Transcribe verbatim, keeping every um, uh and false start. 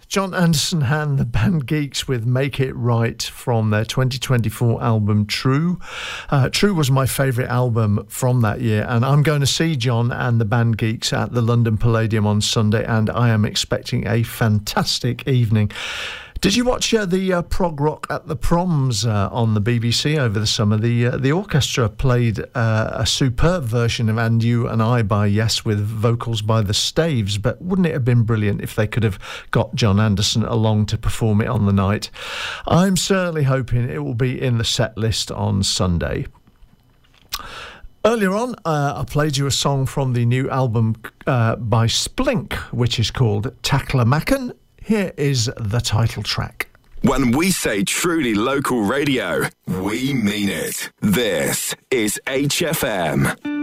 Jon Anderson and the Band Geeks with Make It Right from their twenty twenty-four album True. Uh, True was my favourite album from that year, and I'm going to see Jon and the Band Geeks at the London Palladium on Sunday, and I am expecting a fantastic evening. Did you watch uh, the uh, prog rock at the proms uh, on the B B C over the summer? The uh, the orchestra played uh, a superb version of And You and I by Yes with vocals by the Staves, but wouldn't it have been brilliant if they could have got Jon Anderson along to perform it on the night? I'm certainly hoping it will be in the set list on Sunday. Earlier on, uh, I played you a song from the new album uh, by Splink, which is called Taklamakan. Here is the title track. When we say truly local radio, we mean it. This is H F M.